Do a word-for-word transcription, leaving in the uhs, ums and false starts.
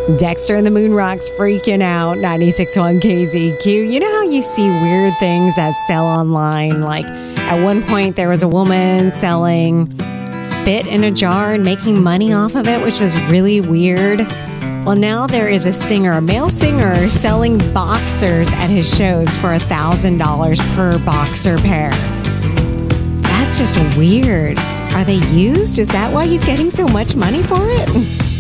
Dexter and the Moon Rocks freaking out. ninety-six point one K Z Q. You know how you see weird things that sell online? Like at one point there was a woman selling spit in a jar and making money off of it, which was really weird. Well, now there is a singer, a male singer, selling boxers at his shows for one thousand dollars per boxer pair. That's just weird. Are they used? Is that why he's getting so much money for it?